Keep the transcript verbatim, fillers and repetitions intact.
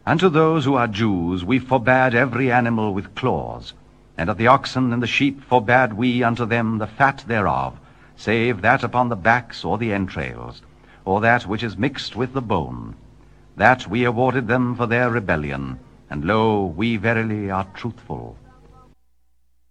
Unto those who are Jews we forbade every animal with claws, and of the oxen and the sheep forbade we unto them the fat thereof, save that upon the backs or the entrails, or that which is mixed with the bone. That we awarded them for their rebellion, and lo, we verily are truthful.